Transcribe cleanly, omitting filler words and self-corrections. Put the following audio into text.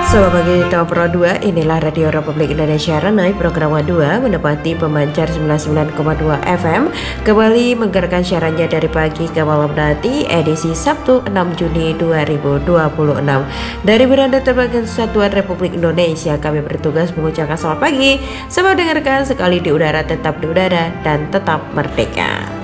Selamat pagi tahun Pro 2, inilah Radio Republik Indonesia Renai program kedua menepati pemancar 99,2 FM kembali menggerakkan siarannya dari pagi ke malam nanti edisi Sabtu 6 Juni 2026. Dari Beranda Terbang Kesatuan Republik Indonesia kami bertugas mengucapkan selamat pagi. Selamat mendengarkan sekali di udara, tetap di udara dan tetap merdeka.